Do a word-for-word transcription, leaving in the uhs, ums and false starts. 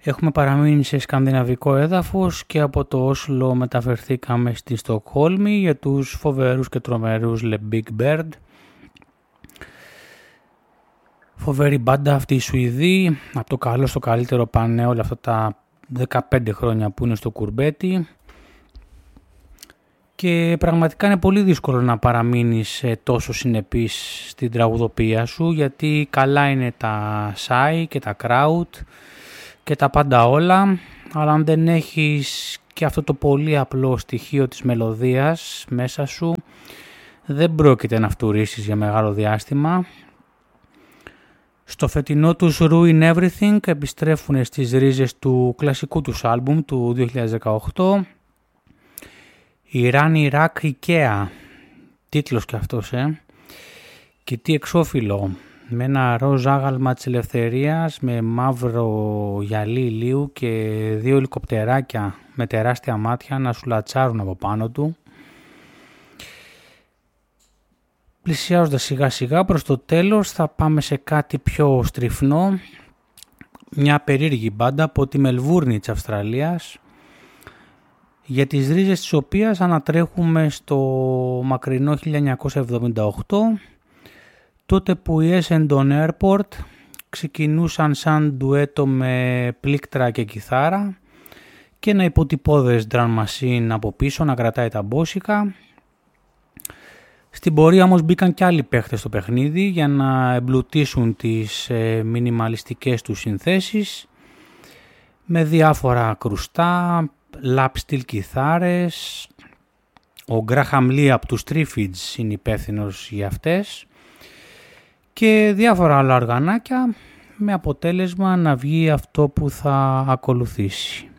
Έχουμε παραμείνει σε σκανδιναβικό έδαφος και από το Όσλο μεταφερθήκαμε στη Στοκχόλμη για τους φοβερούς και τρομερούς Le Big Bird. Φοβερή μπάντα αυτή η Σουηδή, από το καλό στο καλύτερο πάνε όλα αυτά τα δεκαπέντε χρόνια που είναι στο κουρμπέτι. Και πραγματικά είναι πολύ δύσκολο να παραμείνεις τόσο συνεπής στην τραγουδοπία σου, γιατί καλά είναι τα σάι και τα κράουτ και τα πάντα όλα, αλλά αν δεν έχεις και αυτό το πολύ απλό στοιχείο της μελωδίας μέσα σου, δεν πρόκειται να φτουρίσεις για μεγάλο διάστημα. Στο φετινό τους Ruin Everything επιστρέφουν στις ρίζες του κλασικού τους άλμπουμ του δύο χιλιάδες δεκαοκτώ, Iran Iraq Ikea, τίτλος και αυτός, ε. Και τι εξώφυλλο, με ένα ροζ άγαλμα της ελευθερίας, με μαύρο γυαλί ηλίου και δύο ελικοπτεράκια με τεράστια μάτια να σου λατσάρουν από πάνω του. Πλησιάζοντας σιγά σιγά προς το τέλος θα πάμε σε κάτι πιο στριφνό, μια περίεργη μπάντα από τη Μελβούρνη της Αυστραλίας, για τις ρίζες της οποίας ανατρέχουμε στο μακρινό χίλια εννιακόσια εβδομήντα οκτώ, τότε που οι Essendon Airport ξεκινούσαν σαν ντουέτο με πλήκτρα και κιθάρα και ένα υποτυπώδες drum machine από πίσω να κρατάει τα μπόσικα. Στην πορεία όμως μπήκαν και άλλοι παίχτες στο παιχνίδι για να εμπλουτίσουν τις ε, μινιμαλιστικές τους συνθέσεις με διάφορα κρουστά, lap steel κιθάρες. Ο Graham Lee από τους Triffids είναι υπεύθυνος για αυτές και διάφορα άλλα οργανάκια, με αποτέλεσμα να βγει αυτό που θα ακολουθήσει.